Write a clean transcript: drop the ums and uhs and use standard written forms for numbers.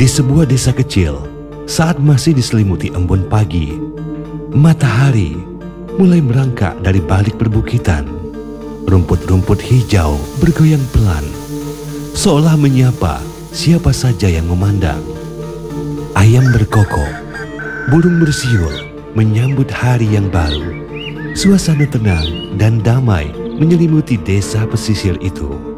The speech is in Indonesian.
Di sebuah desa kecil, saat masih diselimuti embun pagi, matahari mulai merangkak dari balik perbukitan. Rumput-rumput hijau bergoyang pelan, seolah menyapa siapa saja yang memandang. Ayam berkokok, burung bersiul menyambut hari yang baru. Suasana tenang dan damai menyelimuti desa pesisir itu.